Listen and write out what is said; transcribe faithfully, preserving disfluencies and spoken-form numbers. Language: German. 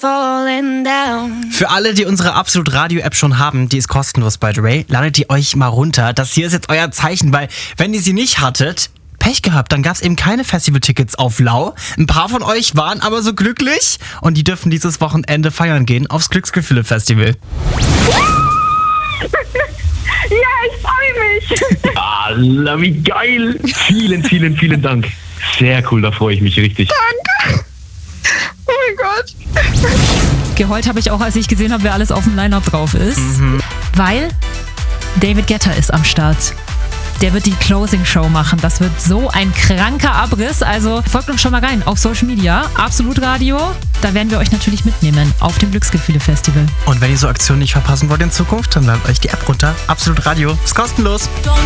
falling down. Für alle, die unsere Absolut Radio-App schon haben, die ist kostenlos, by the way, ladet die euch mal runter. Das hier ist jetzt euer Zeichen, weil wenn ihr sie nicht hattet, Pech gehabt, dann gab es eben keine Festivaltickets auf Lau. Ein paar von euch waren aber so glücklich und die dürfen dieses Wochenende feiern gehen aufs Glücksgefühle-Festival. Ja, ich freue mich. Allah, wie geil. Vielen, vielen, vielen Dank. Sehr cool, da freue ich mich richtig. Danke. Oh mein Gott. Geheult habe ich auch, als ich gesehen habe, wer alles auf dem Line-Up drauf ist. Mhm. Weil David Guetta ist am Start. Der wird die Closing-Show machen. Das wird so ein kranker Abriss. Also folgt uns schon mal rein auf Social Media. Absolut Radio. Da werden wir euch natürlich mitnehmen auf dem Glücksgefühle-Festival. Und wenn ihr so Aktionen nicht verpassen wollt in Zukunft, dann ladet euch die App runter. Absolut Radio. Ist kostenlos.